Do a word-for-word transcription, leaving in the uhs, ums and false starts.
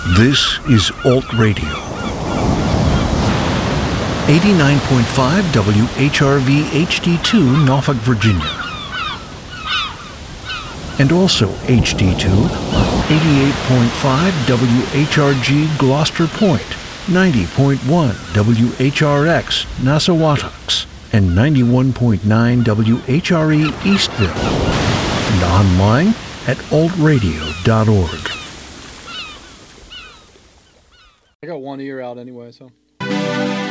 This is Alt Radio. eighty-nine point five W H R V H D two, Norfolk, Virginia. And also H D two on eighty-eight point five W H R G, Gloucester Point, ninety point one W H R X, Nassawatucks, and ninety-one point nine W H R E, Eastville. And online at alt radio dot org. I got one ear out anyway, so.